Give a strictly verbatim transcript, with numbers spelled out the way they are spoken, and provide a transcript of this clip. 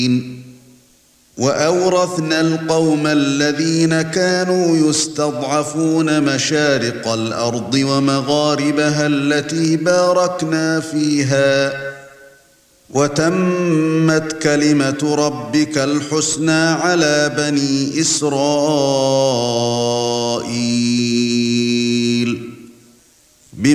وَأَوْرَثْنَا الْقَوْمَ الَّذِينَ كَانُوا يُسْتَضْعَفُونَ مَشَارِقَ الْأَرْضِ وَمَغَارِبَهَا الَّتِي بَارَكْنَا فِيهَا وَتَمَّتْ كَلِمَةُ رَبِّكَ الْحُسْنَى عَلَى بَنِي إِسْرَائِيلَ